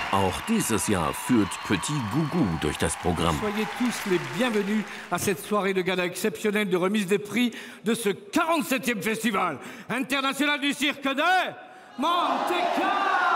Auch dieses Jahr führt Petit Gougou durch das Programm. Soyez tous les bienvenus à cette soirée de gala exceptionnelle de remise des prix de ce 47e Festival international du cirque de Monte Carlo.